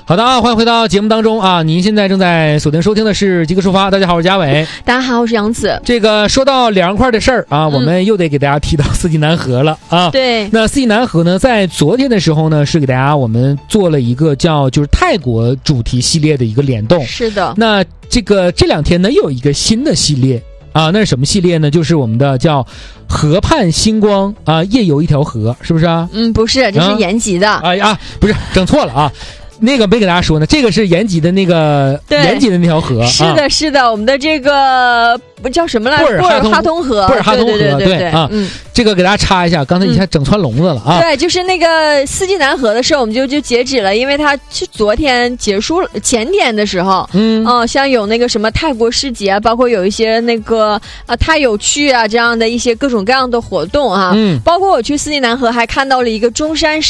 好的啊，欢迎回到节目当中啊！您现在正在锁定收听的是极客出发。大家好，我是嘉伟。 大家好，我是杨子。 这个说到凉快的事儿啊，我们又得给大家提到四季南河了啊。 对， 那四季南河呢，在昨天的时候呢，是给大家我们做了一个就是泰国主题系列的一个联动。 是的。 那这两天呢，又有一个新的系列啊，那是什么系列呢？就是我们的叫河畔星光啊，夜游一条河，是不是啊？ 不是，这是延吉的。 不是，整错了啊。那个没给大家说呢，这个是延吉的那个延吉的那条河。 是的，是的，我们的这个叫什么来？布尔哈通河。 布尔哈通河，对啊。这个给大家插一下，刚才一下整穿笼子了啊。 对，就是那个四季南河的事，我们就截止了，因为它是昨天结束了，前天的时候，像有那个什么泰国市集啊，包括有一些那个太有趣啊这样的一些各种各样的活动啊，包括我去四季南河还看到了一个中山